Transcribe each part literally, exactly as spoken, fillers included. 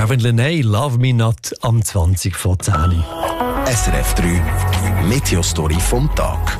Marvin Linay, Love Me Not, am zwanzig vor zehn. S R F drei Meteostory vom Tag.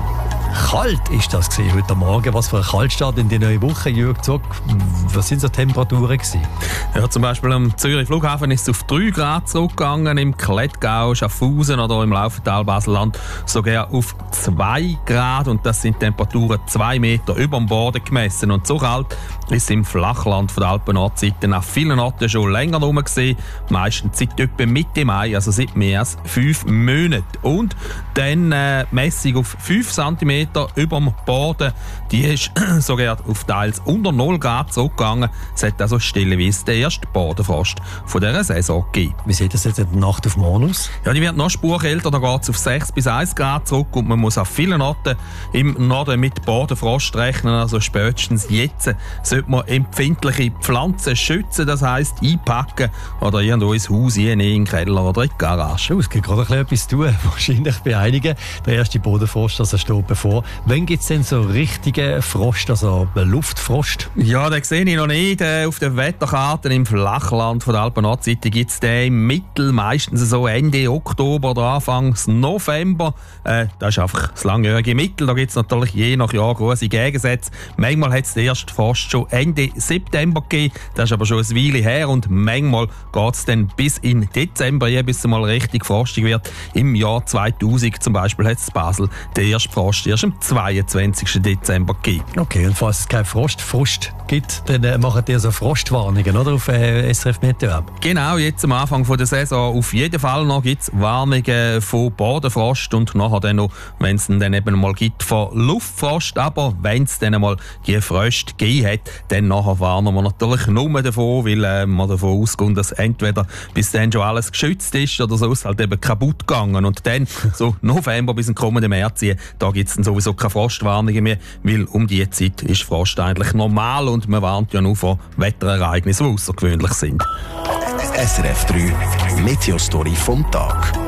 Kalt ist das gewesen, heute Morgen. Was für ein Kaltstart in die neue Woche, Jürg Zog. Was sind so Temperaturen gewesen? Ja, zum Beispiel am Zürich Flughafen ist es auf drei Grad zurückgegangen, im Klettgau, Schaffhausen oder im Laufental Baselland sogar auf zwei Grad, und das sind Temperaturen zwei Meter über dem Boden gemessen. Und so kalt ist es im Flachland von der Alpen-Nordseite nach vielen Orten schon länger rum gewesen, meistens seit etwa Mitte Mai, also seit mehr als fünf Monaten. Und dann äh, Messung auf fünf Zentimeter über dem Boden, die ist sogar auf teils unter null Grad zurückgegangen. Es hat also stellenweise den ersten Bodenfrost von dieser Saison gegeben. Wie sieht das jetzt in der Nacht auf morgen aus? Ja, die wird noch spurkälter, da geht es auf sechs bis eins Grad zurück, und man muss auf vielen Orten im Norden mit Bodenfrost rechnen. Also spätestens jetzt sollte man empfindliche Pflanzen schützen, das heisst einpacken oder irgendwo ins Haus rein, in den Keller oder in die Garage. Oh, es gibt gerade etwas zu tun, wahrscheinlich bei einigen. Der erste Bodenfrost, also steht bevor. Wann gibt es denn so richtigen Frost, also Luftfrost? Ja, den sehe ich noch nicht. Äh, auf den Wetterkarten im Flachland von der Alpen-Nordseite gibt es den im Mittel, meistens so Ende Oktober oder Anfang November. Äh, das ist einfach das langjährige Mittel. Da gibt es natürlich je nach Jahr große Gegensätze. Manchmal hat es den ersten Frost schon Ende September gegeben. Das ist aber schon eine Weile her. Und manchmal geht es dann bis in Dezember, bis es mal richtig frostig wird. Im Jahr zweitausend zum Beispiel hat es in Basel den ersten Frost erst am zweiundzwanzigsten Dezember gegeben. Okay, und falls es keinen Frost, Frost gibt, dann äh, machen die so Frostwarnungen, oder? Auf äh, S R F Meteo. Genau, jetzt am Anfang der Saison auf jeden Fall noch gibt es Warnungen von Bodenfrost und nachher dann noch, wenn es dann eben mal gibt, von Luftfrost. Aber wenn es dann mal die Fröste gegeben hat, dann nachher warnen wir natürlich nur davon, weil äh, wir davon ausgehen, dass entweder bis dann schon alles geschützt ist oder sonst halt eben kaputt gegangen. Und dann, so November bis zum kommenden März, da gibt es dann sowieso keine Frostwarnungen mehr, weil um diese Zeit ist Frost eigentlich normal und man warnt ja nur vor Wetterereignissen, die außergewöhnlich sind. S R F drei Meteostory vom Tag.